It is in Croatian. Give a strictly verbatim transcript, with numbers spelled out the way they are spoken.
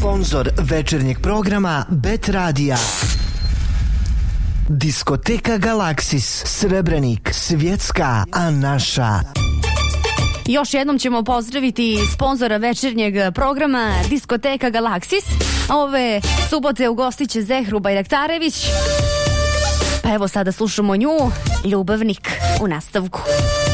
Sponzor večernjeg programa Bet Radija. Diskoteka Galaksis, Srebrenik, svjetska, a naša. Još jednom ćemo pozdraviti sponzora večernjeg programa Diskoteka Galaksis. Ove subote ugostit će Zehru Bajraktarević. Pa evo sada slušamo nju, Ljubavnik u nastavku.